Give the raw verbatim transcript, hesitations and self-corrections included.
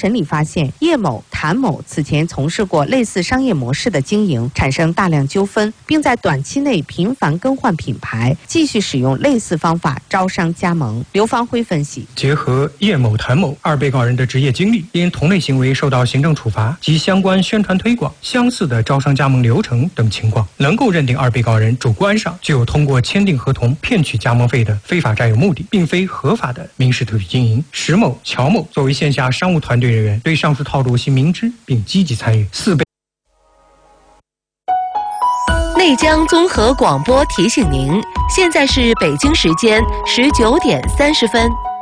审理发现，叶某、谭某此前从事过类似商业模式的经营，产生大量纠纷，并在短期内频繁更换品牌，继续使用类似方法招商加盟。刘方辉分析， 结合叶某、谭某二被告人的职业经历，因同类行为受到行政处罚及相关宣传推广、相似的招商加盟流程等情况，能够认定二被告人主观上具有通过签订合同骗取加盟费的非法占有目的，并非合法的民事特许经营。石某、乔某作为线下商务团队人员，对上述套路系明知并积极参与。四被内江综合广播提醒您，现在是北京时间十九点三十分。